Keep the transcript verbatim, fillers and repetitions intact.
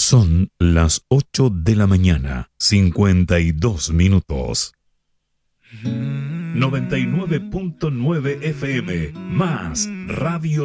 Son las ocho de la mañana, cincuenta y dos minutos. noventa y nueve punto nueve F M, más Radio